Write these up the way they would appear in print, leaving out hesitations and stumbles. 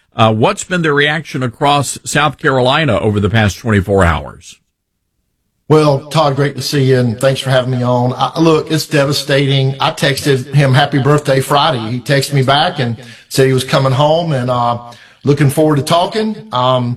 What's been the reaction across South Carolina over the past 24 hours? Well, Todd, great to see you, and thanks for having me on. Look, it's devastating. I texted him happy birthday Friday. He texted me back and said he was coming home, and looking forward to talking.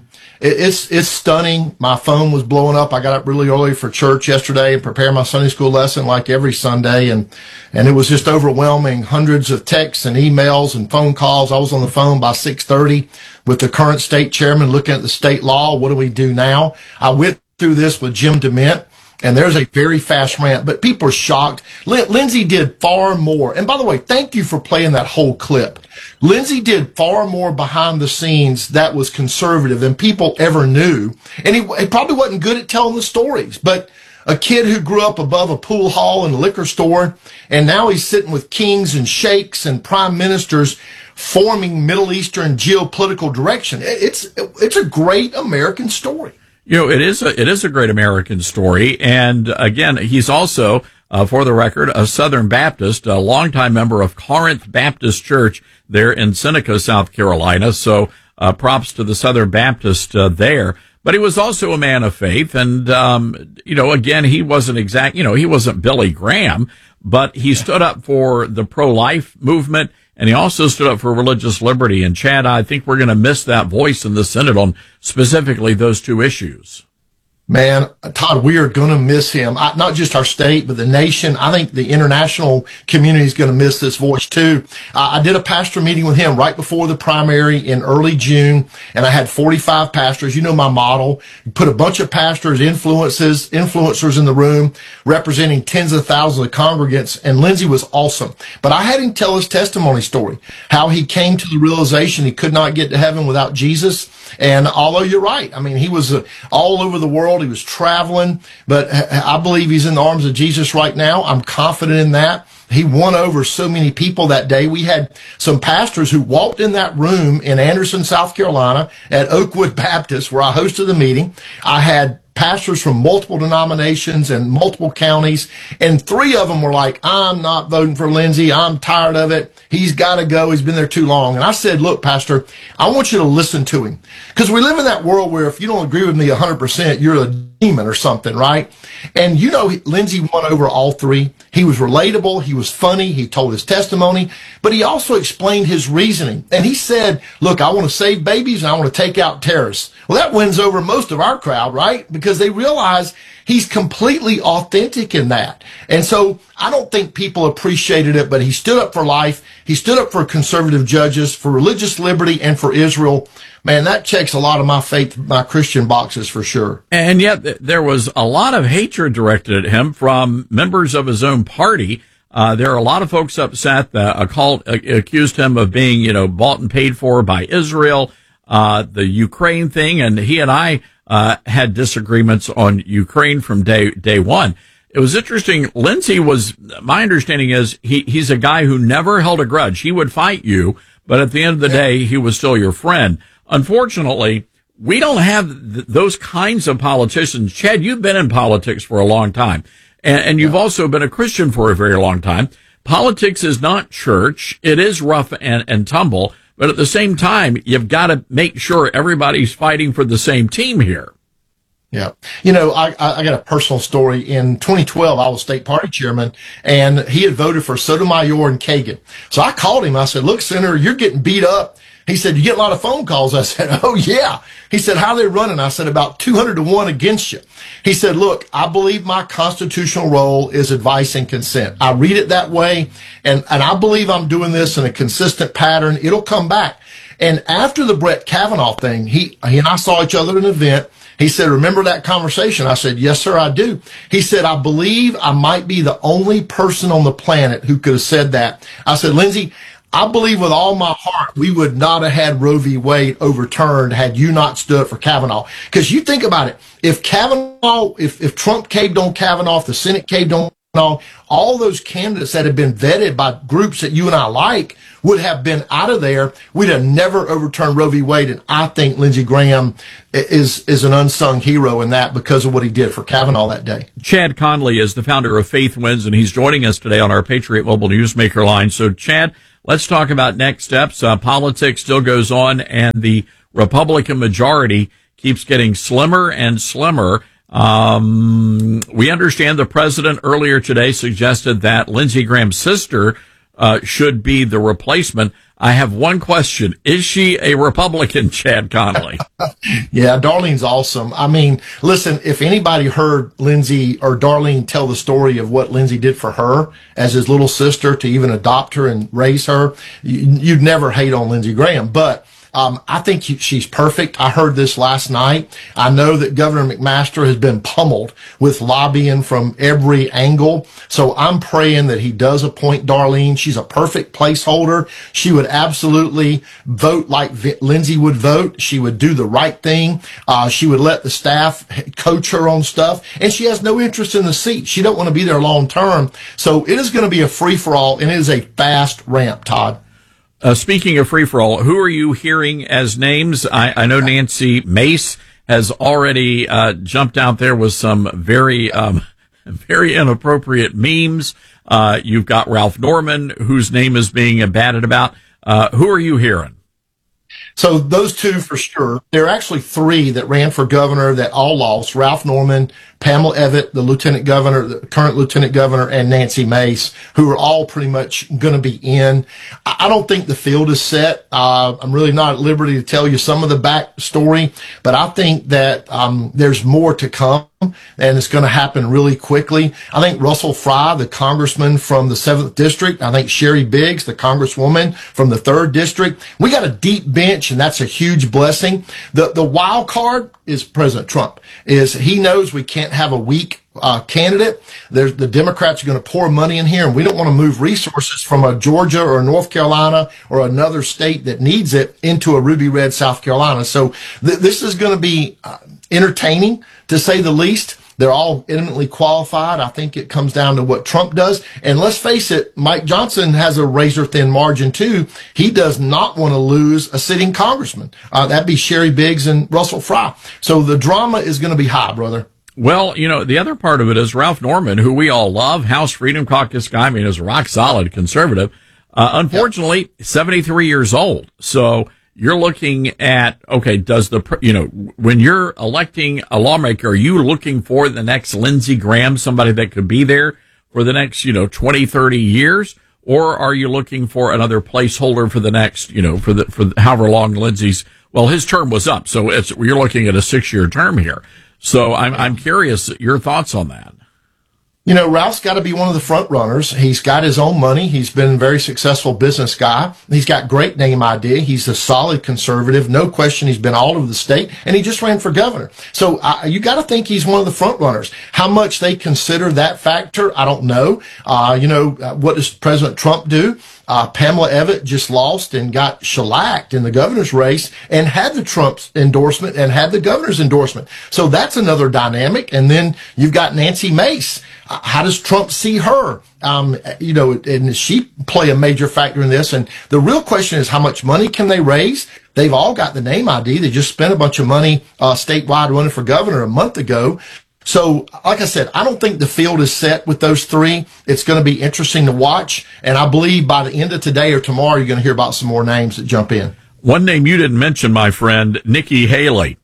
It's stunning. My phone was blowing up. I got up really early for church yesterday and prepared my Sunday school lesson like every Sunday, and it was just overwhelming. Hundreds of texts and emails and phone calls. I was on the phone by 6:30 with the current state chairman looking at the state law. What do we do now? I went through this with Jim DeMint, and there's a very fast rant, but people are shocked. Lindsey did far more. And by the way, thank you for playing that whole clip. Lindsey did far more behind the scenes that was conservative than people ever knew. And he probably wasn't good at telling the stories, but a kid who grew up above a pool hall and a liquor store, and now he's sitting with kings and sheikhs and prime ministers forming Middle Eastern geopolitical direction. It's a great American story. You know, it is a great American story. And again, he's also, for the record, a Southern Baptist, a longtime member of Corinth Baptist Church there in Seneca, South Carolina. So, props to the Southern Baptist, there. But he was also a man of faith. And, again, he wasn't Billy Graham, but he stood up for the pro-life movement. And he also stood up for religious liberty. And Chad, I think we're going to miss that voice in the Senate on specifically those two issues. Man, Todd, we are going to miss him. Not just our state, but the nation. I think the international community is going to miss this voice too. I did a pastor meeting with him right before the primary in early June, and I had 45 pastors. You know my model. Put a bunch of pastors, influencers in the room, representing tens of thousands of congregants, and Lindsey was awesome. But I had him tell his testimony story, how he came to the realization he could not get to heaven without Jesus. And although you're right, I mean, he was all over the world. He was traveling, but I believe he's in the arms of Jesus right now. I'm confident in that. He won over so many people that day. We had some pastors who walked in that room in Anderson, South Carolina at Oakwood Baptist, where I hosted the meeting. I had pastors from multiple denominations and multiple counties, and 3 of them were like, I'm not voting for Lindsey. I'm tired of it. He's got to go. He's been there too long. And I said, look, Pastor, I want you to listen to him, because we live in that world where if you don't agree with me 100%, you're a demon or something, right? And Lindsey won over all 3. He was relatable. He was funny. He told his testimony, but he also explained his reasoning. And he said, look, I want to save babies and I want to take out terrorists. Well, that wins over most of our crowd, right? Because they realize he's completely authentic in that. And so I don't think people appreciated it, but he stood up for life. He stood up for conservative judges, for religious liberty, and for Israel. Man, that checks a lot of my faith, my Christian boxes for sure. And yet there was a lot of hatred directed at him from members of his own party. There are a lot of folks upset that a cult accused him of being, bought and paid for by Israel, the Ukraine thing. And he and I had disagreements on Ukraine from day one. It was interesting. Lindsey my understanding is he's a guy who never held a grudge. He would fight you, but at the end of the day, he was still your friend. Unfortunately, we don't have those kinds of politicians. Chad, you've been in politics for a long time, and you've also been a Christian for a very long time. Politics is not church. It is rough and tumble, but at the same time, you've got to make sure everybody's fighting for the same team here. Yeah. I got a personal story. In 2012, I was state party chairman, and he had voted for Sotomayor and Kagan. So I called him. I said, look, Senator, you're getting beat up. He said, you get a lot of phone calls. I said, oh, yeah. He said, how are they running? I said, about 200-1 against you. He said, look, I believe my constitutional role is advice and consent. I read it that way, and I believe I'm doing this in a consistent pattern. It'll come back. And after the Brett Kavanaugh thing, he and I saw each other at an event. He said, remember that conversation? I said, yes, sir, I do. He said, I believe I might be the only person on the planet who could have said that. I said, Lindsey, I believe with all my heart we would not have had Roe v. Wade overturned had you not stood up for Kavanaugh. Because you think about it, if Trump caved on Kavanaugh, if the Senate caved on Kavanaugh, all those candidates that have been vetted by groups that you and I like would have been out of there. We'd have never overturned Roe v. Wade. And I think Lindsey Graham is an unsung hero in that because of what he did for Kavanaugh that day. Chad Conley is the founder of Faith Wins, and he's joining us today on our Patriot Mobile Newsmaker line. So, Chad, let's talk about next steps. Politics still goes on, and the Republican majority keeps getting slimmer and slimmer. We understand the president earlier today suggested that Lindsey Graham's sister should be the replacement. I have one question. Is she a Republican, Chad Connolly? Yeah, Darlene's awesome. I mean, listen, if anybody heard Lindsey or Darlene tell the story of what Lindsey did for her as his little sister to even adopt her and raise her, you'd never hate on Lindsey Graham. But I think she's perfect. I heard this last night. I know that Governor McMaster has been pummeled with lobbying from every angle. So I'm praying that he does appoint Darlene. She's a perfect placeholder. She would absolutely vote like Lindsey would vote. She would do the right thing. She would let the staff coach her on stuff. And she has no interest in the seat. She don't want to be there long term. So it is going to be a free for all, and it is a fast ramp, Todd. Speaking of free-for-all, who are you hearing as names? I know Nancy Mace has already jumped out there with some very inappropriate memes. You've got Ralph Norman, whose name is being batted about. Who are you hearing? So those two for sure. There are actually three that ran for governor that all lost. Ralph Norman, Pamela Evette, the lieutenant governor, the current lieutenant governor, and Nancy Mace, who are all pretty much going to be in. I don't think the field is set. I'm really not at liberty to tell you some of the backstory, but I think that there's more to come, and it's going to happen really quickly. I think Russell Fry, the congressman from the 7th District, I think Sherry Biggs, the congresswoman from the 3rd District. We got a deep bench, and that's a huge blessing. The wild card is President Trump. He knows we can't have a weak candidate. The Democrats are going to pour money in here, and we don't want to move resources from a Georgia or a North Carolina or another state that needs it into a ruby red South Carolina. So this is going to be entertaining, to say the least. They're all eminently qualified. I think it comes down to what Trump does. And let's face it, Mike Johnson has a razor-thin margin, too. He does not want to lose a sitting congressman. That'd be Sherry Biggs and Russell Fry. So the drama is going to be high, brother. Well, the other part of it is Ralph Norman, who we all love, House Freedom Caucus guy, is a rock-solid conservative. Unfortunately, 73 years old. So you're looking at, okay, when you're electing a lawmaker, are you looking for the next Lindsey Graham, somebody that could be there for the next, 20, 30 years? Or are you looking for another placeholder for the next, for however long his term was up. So you're looking at a 6-year term here. So I'm curious your thoughts on that. Ralph's got to be one of the front runners. He's got his own money. He's been a very successful business guy. He's got great name idea. He's a solid conservative. No question. He's been all over the state, and he just ran for governor. So you got to think he's one of the front runners. How much they consider that factor, I don't know. What does President Trump do? Pamela Evette just lost and got shellacked in the governor's race and had the Trump's endorsement and had the governor's endorsement. So that's another dynamic. And then you've got Nancy Mace. How does Trump see her? And does she play a major factor in this? And the real question is, how much money can they raise? They've all got the name ID. They just spent a bunch of money statewide running for governor a month ago. So, like I said, I don't think the field is set with those three. It's going to be interesting to watch. And I believe by the end of today or tomorrow, you're going to hear about some more names that jump in. One name you didn't mention, my friend, Nikki Haley.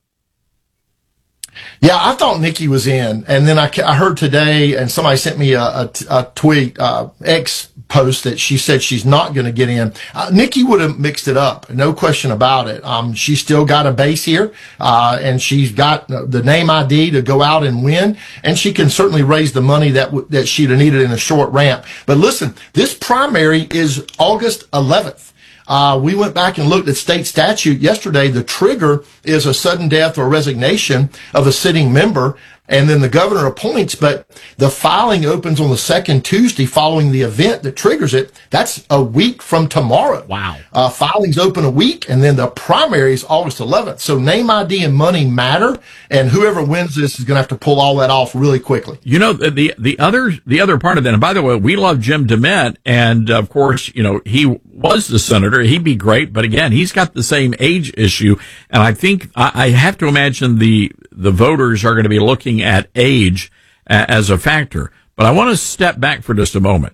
Yeah, I thought Nikki was in. And then I heard today, and somebody sent me a tweet, X post, that she said she's not going to get in. Nikki would have mixed it up, no question about it. She's still got a base here, and she's got the name ID to go out and win, and she can certainly raise the money that she'd have needed in a short ramp. But listen, this primary is August 11th. We went back and looked at state statute yesterday. The trigger is a sudden death or resignation of a sitting member, and then the governor appoints, but the filing opens on the second Tuesday following the event that triggers it. That's a week from tomorrow. Wow. Filings open a week, and then the primary is August 11th. So name ID and money matter, and whoever wins this is going to have to pull all that off really quickly. The other part of that, and by the way, we love Jim DeMint, and of course, he was the senator. He'd be great, but again, he's got the same age issue, and I think I have to imagine the voters are going to be looking at age as a factor. But I want to step back for just a moment.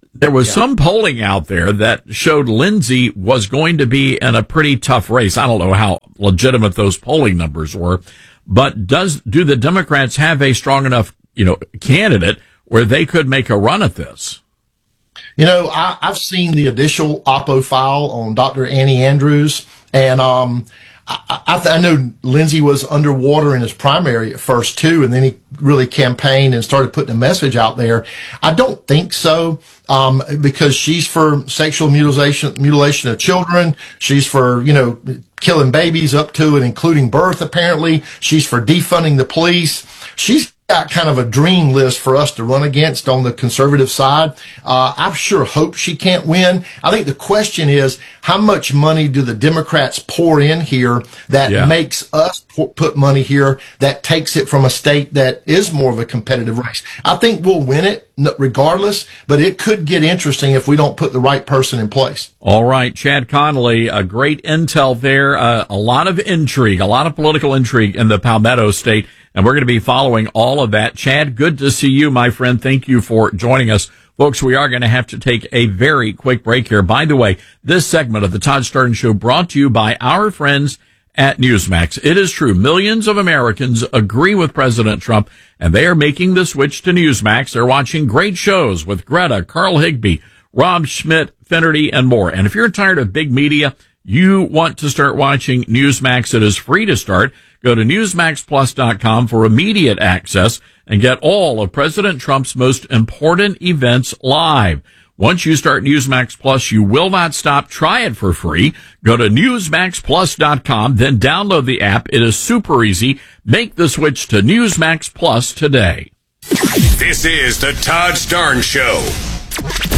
There was some polling out there that showed Lindsey was going to be in a pretty tough race. I don't know how legitimate those polling numbers were, but do the Democrats have a strong enough, candidate where they could make a run at this? I've seen the initial Oppo file on Dr. Annie Andrews, and I know Lindsey was underwater in his primary at first too, and then he really campaigned and started putting a message out there. I don't think so, because she's for sexual mutilation of children. She's for, killing babies up to and including birth, apparently. She's for defunding the police. She's got kind of a dream list for us to run against on the conservative side. I sure hope she can't win. I think the question is, how much money do the Democrats pour in here that makes us put money here that takes it from a state that is more of a competitive race? I think we'll win it regardless, but it could get interesting if we don't put the right person in place. All right, Chad Connolly, a great intel there. A lot of intrigue, a lot of political intrigue in the Palmetto State. And we're going to be following all of that. Chad, good to see you, my friend. Thank you for joining us. Folks, we are going to have to take a very quick break here. By the way, this segment of the Todd Starnes Show brought to you by our friends at Newsmax. It is true. Millions of Americans agree with President Trump, and they are making the switch to Newsmax. They're watching great shows with Greta, Carl Higbee, Rob Schmidt, Finnerty, and more. And if you're tired of big media, you want to start watching Newsmax. It is free to start. Go to NewsmaxPlus.com for immediate access and get all of President Trump's most important events live. Once you start Newsmax Plus, you will not stop. Try it for free. Go to NewsmaxPlus.com, then download the app. It is super easy. Make the switch to Newsmax Plus today. This is the Todd Starnes Show.